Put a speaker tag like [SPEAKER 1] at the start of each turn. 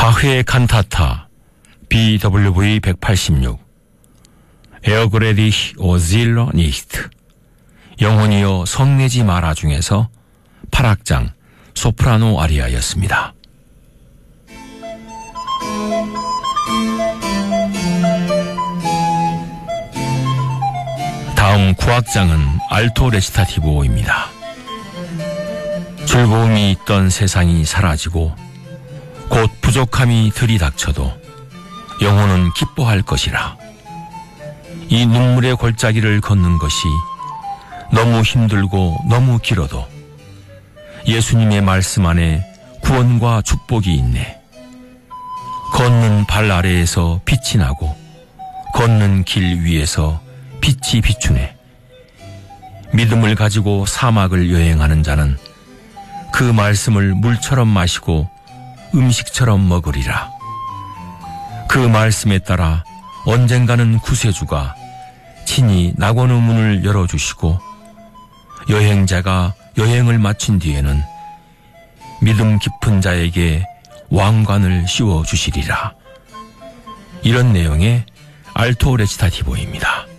[SPEAKER 1] 바흐의 칸타타 BWV 186 에어그레디히 오질러 니히트 영혼이여 성내지 마라 중에서 8악장 소프라노 아리아였습니다. 다음 9악장은 알토 레시타티보입니다. 즐거움이 있던 세상이 사라지고 곧 부족함이 들이닥쳐도 영혼은 기뻐할 것이라. 이 눈물의 골짜기를 걷는 것이 너무 힘들고 너무 길어도 예수님의 말씀 안에 구원과 축복이 있네. 걷는 발 아래에서 빛이 나고 걷는 길 위에서 빛이 비추네. 믿음을 가지고 사막을 여행하는 자는 그 말씀을 물처럼 마시고 음식처럼 먹으리라. 그 말씀에 따라 언젠가는 구세주가 친히 낙원의 문을 열어주시고 여행자가 여행을 마친 뒤에는 믿음 깊은 자에게 왕관을 씌워주시리라. 이런 내용의 알토 레시타티보입니다.